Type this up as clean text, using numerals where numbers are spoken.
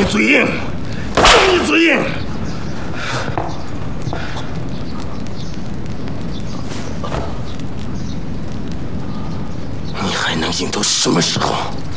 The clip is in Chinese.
嘴硬，就你嘴硬。你还能硬到什么时候？